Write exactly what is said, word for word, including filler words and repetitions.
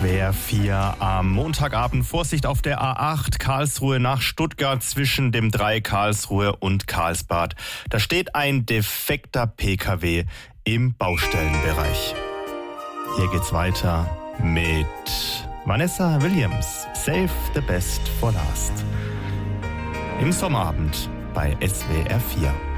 S W R vier am Montagabend. Vorsicht auf der A acht Karlsruhe nach Stuttgart zwischen dem drei Karlsruhe und Karlsbad. Da steht ein defekter P K W im Baustellenbereich. Hier geht's weiter mit Vanessa Williams. Save the best for last. Im Sommerabend bei S W R vier.